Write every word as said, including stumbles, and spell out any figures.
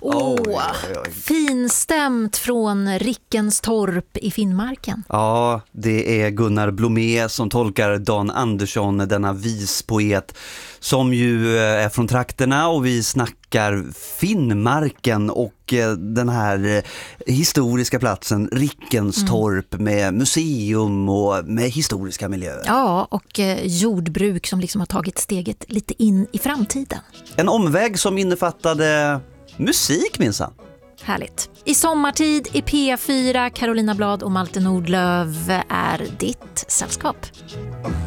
Åh, oj, oj, oj. Finstämt från Rickenstorp i Finnmarken. Ja, det är Gunnar Blomé som tolkar Dan Andersson, denna vispoet som ju är från trakterna, och vi snackar Finnmarken och den här historiska platsen Rickenstorp mm. med museum och med historiska miljöer. Ja, och jordbruk som liksom har tagit steget lite in i framtiden. En omväg som innefattade musik minsann. Härligt. I sommartid i P fyra, Carolina Blad och Malte Nordlöf är ditt sällskap.